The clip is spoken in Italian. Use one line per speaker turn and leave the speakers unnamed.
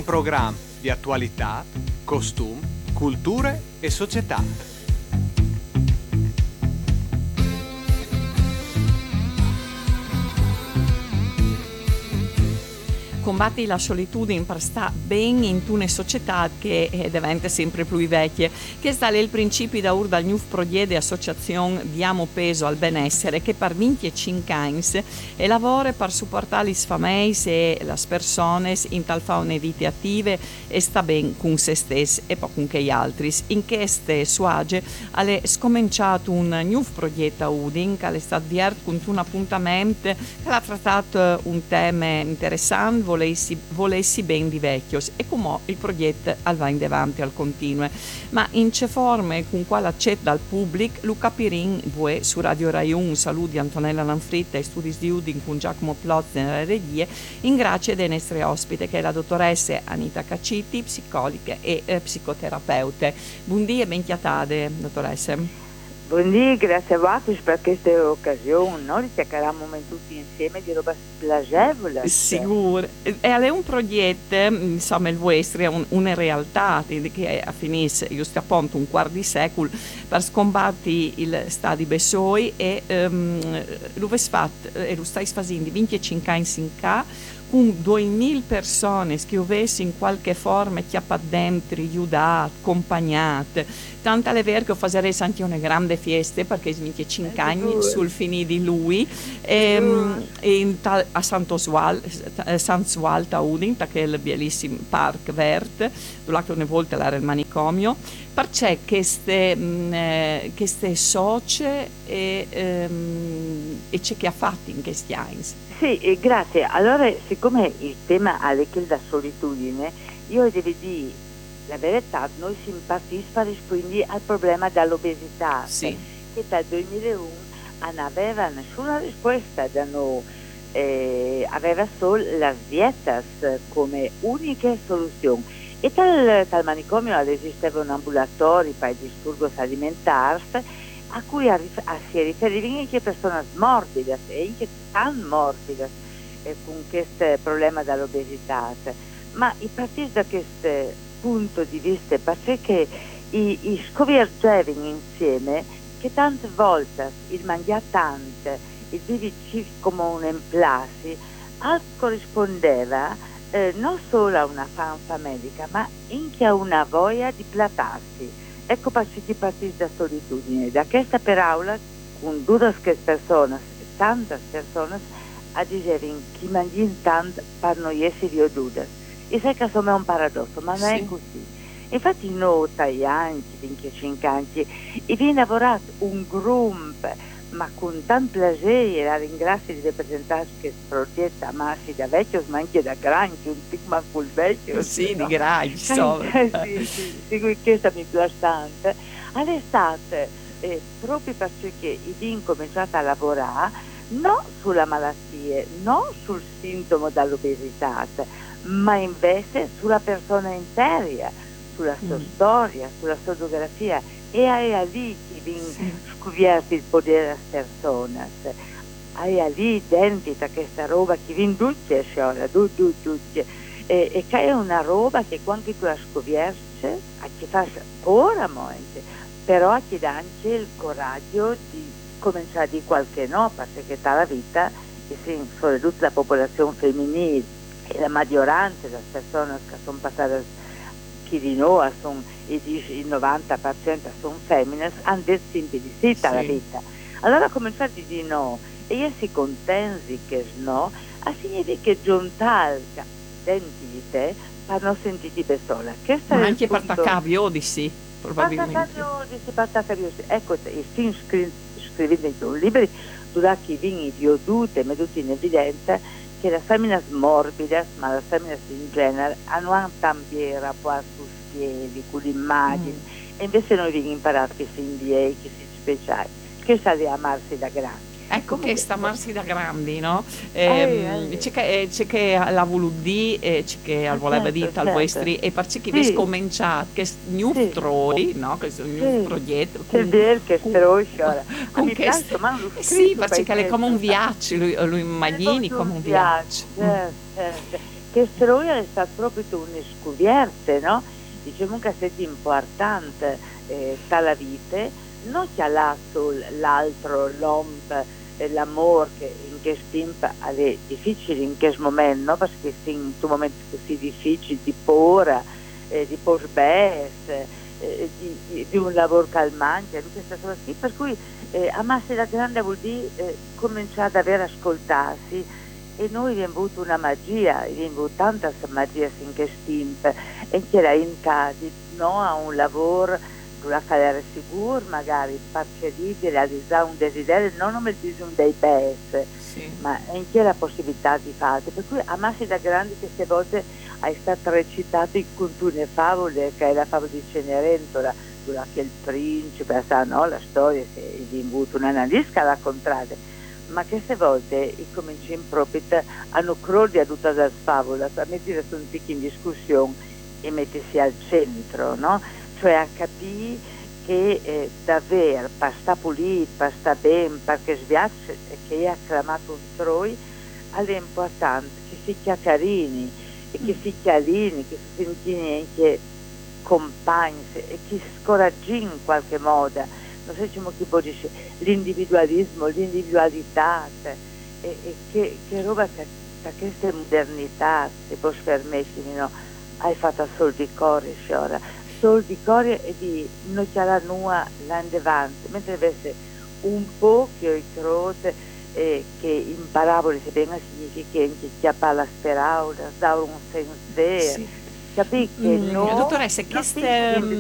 programma di attualità, costumi, culture e società.
Combatti la solitudine per stare ben in una società che diventa sempre più vecchia. Questo è il principio da dal nuovo progetto di associazione Diamo Peso al Benessere che per 25 anni e lavora per supportare le famiglie e le persone in tal faune vite attive e sta ben con se stessi e poi con gli altri. In queste suage ha scominciato un nuovo progetto a Udin che è stato avviato con un appuntamento che ha trattato un tema interessante volessi ben di vecchios e come il progetto va in davanti al continuo. Ma in che forme con quale accetta dal pubblico lo capirin voi su Radio Rai 1. Saluti Antonella Lanfritta e studi di Udin con Giacomo Plozzi nella regia in grazia dei nostri ospiti che è la dottoressa Anita Cacciti, psicologa e psicoterapeute. Buondì e ben chiatade, dottoressa.
Buondì, grazie a voi per questa occasione, no? Ricerchiamo tutti insieme di roba piacevole.
Sicuro. E è un progetto, insomma, il vostro è una realtà che ha finito giusto appunto un quarto di secolo per scombattere il stadio Bessoi e lo stai facendo 25 anni in ca con 2000 persone che avessi in qualche forma chiappato dentro, aiutato, accompagnate. Tanto è vero che farei anche una grande festa perché 25 anni sul finì di lui a San Sualta a Udin, che è il bellissimo parco verde, dove una volta era il manicomio, perché queste socie e c'è che ha fatto in questi anni.
Sì, grazie. Allora, siccome il tema è la solitudine, io devo dire la verità, noi simpatiamo quindi al problema dell'obesità,
sì,
che dal 2001 non aveva nessuna risposta da noi, aveva solo le diete come unica soluzione. E dal manicomio esisteva un ambulatorio per i disturbi alimentari a cui si riferivano anche persone morbide e anche tan morbide con questo problema dell'obesità. Ma a partire da questo punto di vista, perché i scovergevano insieme che tante volte il mangiare tanto, il vivere come un emplasi, corrispondeva non solo a una fame medica, ma anche a una voglia di platarsi. Ecco perché si partì da solitudine. Da questa per aula, con due persone, tante persone, a dire che mangiano tanto per non essere odiate. E sai che insomma è un paradosso, ma non è così. Infatti noi, italiani, 25 anni, e viene lavorato un gruppo, ma con tanto piacere, la ringrazio di rappresentare questo progetto a Marsi da vecchio, ma anche da grandi, un po' col vecchio.
Sì,
no?
di grandi, insomma.
Sì, questa mi piace tanto. All'estate, proprio perché abbiamo cominciato a lavorare non sulla malattia, non sul sintomo dell'obesità, ma invece sulla persona intera, sulla sua storia, sulla sua geografia. E è lì che viene scoperto il potere delle persone. È lì dentro questa roba che viene tutte, e che è una roba che quando tu la scopri, ti fa ora molto, però ti dà anche il coraggio di cominciare di qualche no, perché tutta la vita, e soprattutto la popolazione femminile e la maggioranza delle persone che sono passate chi di noi sono il 90% sono femmine, hanno detto sempre di sì tutta la vita. Allora cominciare a dire no e essere contenti che no, significa che giuntare dentro di te per non sentirti da sola.
Ma anche per attaccare di sì, probabilmente.
Ecco, il film scrivendo un libro, tu da chi vieni viodute, meduti in evidenza che le femmine morbide, ma le femmine in genere, hanno un tambiera poi su piedi, con l'immagine, e invece noi abbiamo imparato che si inviei, che si speciali, che sa di amarsi da grandi.
Ecco che sta amarsi da grandi, no? C'è che la voludì e c'è che voleva dire al vostri e perché che vi cominciato che new troi, no? Questo new progetto.
Che bel che stroscia.
Con questo, sì, perché è come un viaggio, lui immagini come un viaggio.
che Stroia è stato proprio una scoperta, no? Diciamo che è stato importante dalla vita, non che ha lasciato l'altro, l'ombre, l'amore che in questo tempo è difficile in questo momento, no? Perché in un momento così difficile di paura, di post-best, di un lavoro calmante, questa cosa qui, per cui a Massa da Grande vuol dire cominciare ad aver ascoltarsi, e noi abbiamo avuto una magia, abbiamo avuto tanta magia in questo tempo, e che era in casa, no, a un lavoro sulla cadere sicuro, magari parcerì di realizzare un desiderio, non come il bisogno dei pezzi,
Sì.
ma anche la possibilità di fare. Per cui a Massi da Grande queste volte è stato recitato in alcune favole, che è la favola di Cenerentola, che il principe, sa, no? La storia che gli avuto una analista a raccontare, ma queste volte i cominciano proprio hanno crolli a tutta la favola, a mettere un tic in discussione e mettersi al centro, no? Cioè a capire che davvero per sta pulito, per sta bene, perché sviaccia che è acclamato un troi, è importante che si sia carini e che si chialini, che si sentini anche compagni e che scoraggi in qualche modo, non so come chi può dire, l'individualismo, l'individualità e che roba che questa modernità si può permettere, no? Hai fatto sol di cuore, ora sol di cuore e di non c'è la nua là in davanti, mentre invece un po' che ho trovato che in parabole si venga significa che chi ha la speranza, dà un senso,
Sì.
capì che no,
Dottoressa,
non
queste